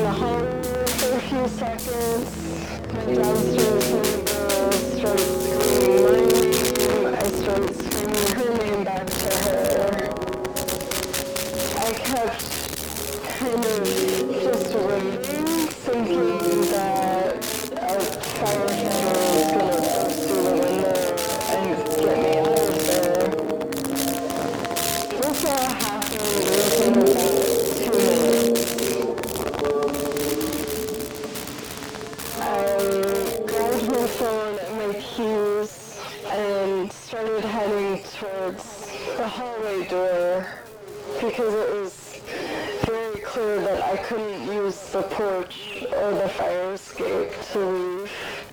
the hallway for a few seconds. My downstairs neighbor started screaming my name. I started screaming her name back to her. I kept kind of just waiting, thinking that a firefighter was going to burst through the window and get me out of there. This all happened within about 2 minutes. I grabbed my phone and my keys and started heading towards the hallway door because it was very clear that I couldn't use the porch or the fire escape to leave.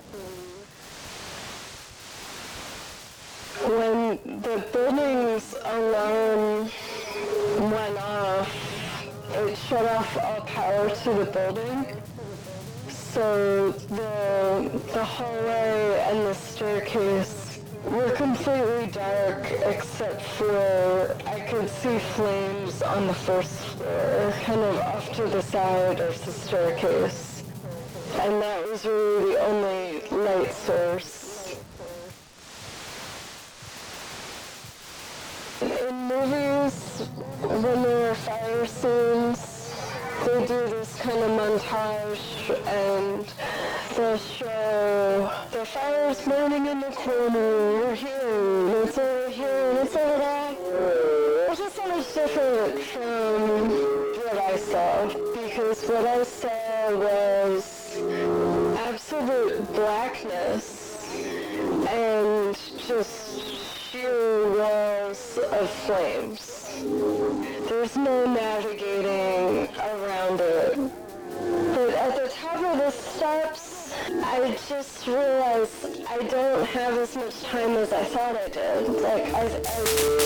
When the building's alarm went off, it shut off all power to the building. So the hallway and the staircase were completely dark except for I could see flames on the first floor, kind of off to the side of the staircase. And that was really the only light source. In movies, when there are fire scenes, they do this kind of montage and they'll show the fire's burning in the corner, we're here, and it's over here, and it's over there. Which is so much different from what I saw, because what I saw was absolute blackness and just sheer walls of flames. There's no navigating around it. But at the top of the steps, I just realized I don't have as much time as I thought I did. Like, I